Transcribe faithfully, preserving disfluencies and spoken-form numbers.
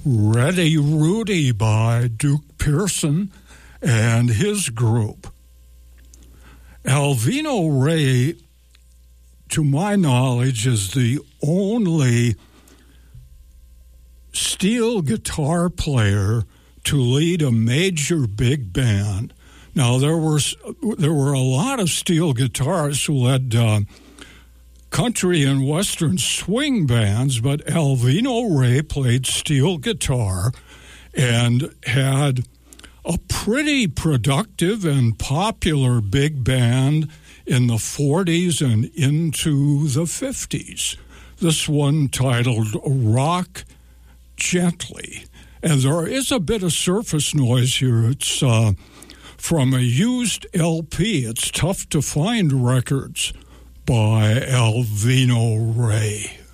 Ready Rudy by Duke Pearson and his group. Alvino Rey, to my knowledge, is the only steel guitar player to lead a major big band. Now, there were, there were a lot of steel guitarists who led uh, country and western swing bands, but Alvino Rey played steel guitar and had a pretty productive and popular big band in the forties and into the fifties. This one titled Rock Gently. And there is a bit of surface noise here. It's uh, from a used L P. It's tough to find records by Alvino Rey.